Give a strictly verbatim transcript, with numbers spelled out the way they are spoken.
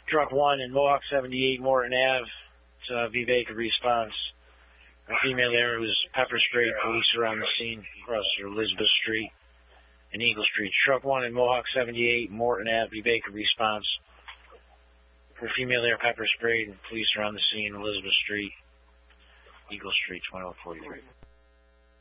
Truck one in Mohawk seventy-eight, Morton Avenue. It's uh, V. Baker response. A female there was pepper sprayed. Police around the scene across Elizabeth Street and Eagle Street. Truck one in Mohawk seventy-eight, Morton Avenue. V. Baker response. A female there pepper sprayed. Police around the scene. Elizabeth Street, Eagle Street, twenty-one forty-three.